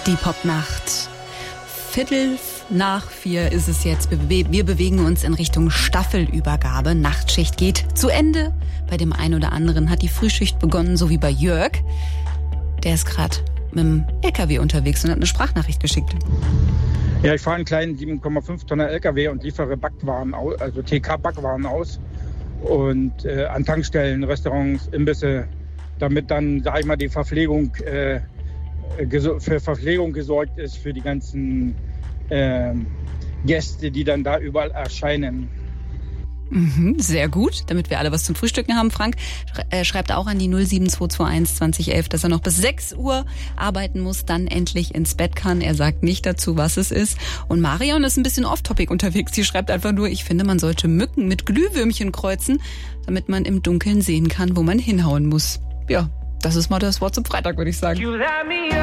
Die Popnacht. 3:15 ist es jetzt. Wir bewegen uns in Richtung Staffelübergabe. Nachtschicht geht zu Ende. Bei dem einen oder anderen hat die Frühschicht begonnen, so wie bei Jörg. Der ist gerade mit dem LKW unterwegs und hat eine Sprachnachricht geschickt. Ja, ich fahre einen kleinen 7,5 Tonner LKW und liefere Backwaren aus, also TK-Backwaren aus. Und an Tankstellen, Restaurants, Imbisse, damit dann, sag ich mal, die Verpflegung für Verpflegung gesorgt ist für die ganzen Gäste, die dann da überall erscheinen. Sehr gut, damit wir alle was zum Frühstücken haben. Frank schreibt auch an die 07221 2011, dass er noch bis 6 Uhr arbeiten muss, dann endlich ins Bett kann. Er sagt nicht dazu, was es ist. Und Marion ist ein bisschen off-topic unterwegs. Sie schreibt einfach nur, ich finde, man sollte Mücken mit Glühwürmchen kreuzen, damit man im Dunkeln sehen kann, wo man hinhauen muss. Ja, das ist mal das Wort zum Freitag, würde ich sagen.